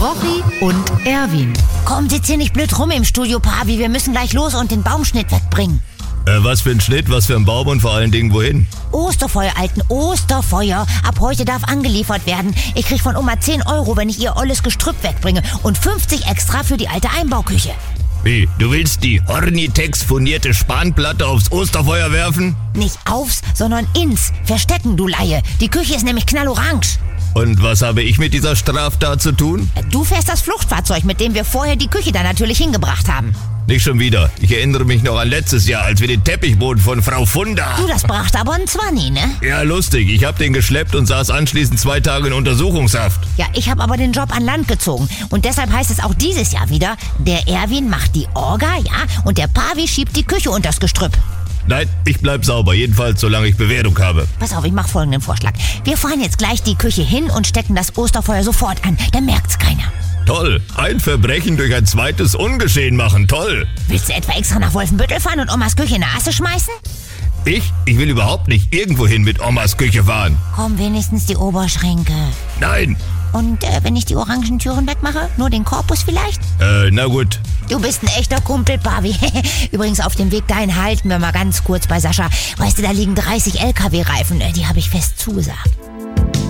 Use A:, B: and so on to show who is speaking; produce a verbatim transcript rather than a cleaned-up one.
A: Rochi und Erwin.
B: Komm, sitz hier nicht blöd rum im Studio, Pavi. Wir müssen gleich los und den Baumschnitt wegbringen.
C: Äh, was für ein Schnitt, was für ein Baum und vor allen Dingen wohin?
B: Osterfeuer, Alten, Osterfeuer. Ab heute darf angeliefert werden. Ich krieg von Oma zehn Euro, wenn ich ihr olles Gestrüpp wegbringe. Und fünfzig extra für die alte Einbauküche.
C: Wie, du willst die Hornitex furnierte Spanplatte aufs Osterfeuer werfen?
B: Nicht aufs, sondern ins. Verstecken, du Laie. Die Küche ist nämlich knallorange.
C: Und was habe ich mit dieser Straftat zu tun?
B: Du fährst das Fluchtfahrzeug, mit dem wir vorher die Küche da natürlich hingebracht haben.
C: Nicht schon wieder. Ich erinnere mich noch an letztes Jahr, als wir den Teppichboden von Frau Funda...
B: Du, das brachte aber ein Zwanni, ne?
C: Ja, lustig. Ich hab den geschleppt und saß anschließend zwei Tage in Untersuchungshaft.
B: Ja, ich habe aber den Job an Land gezogen. Und deshalb heißt es auch dieses Jahr wieder, der Erwin macht die Orga, ja, und der Pavi schiebt die Küche unters Gestrüpp.
C: Nein, ich bleib sauber, jedenfalls solange ich Bewährung habe.
B: Pass auf, ich mach folgenden Vorschlag. Wir fahren jetzt gleich die Küche hin und stecken das Osterfeuer sofort an. Dann merkt's keiner.
C: Toll, ein Verbrechen durch ein zweites ungeschehen machen, toll.
B: Willst du etwa extra nach Wolfenbüttel fahren und Omas Küche in eine Asse schmeißen?
C: Ich? Ich will überhaupt nicht irgendwohin mit Omas Küche fahren.
B: Komm, wenigstens die Oberschränke.
C: Nein.
B: Und äh, wenn ich die orangen Türen wegmache, nur den Korpus vielleicht?
C: Äh, na gut.
B: Du bist ein echter Kumpel, Pavi. Übrigens, auf dem Weg dahin halten wir mal ganz kurz bei Sascha. Weißt du, da liegen dreißig L K W-Reifen, die habe ich fest zugesagt.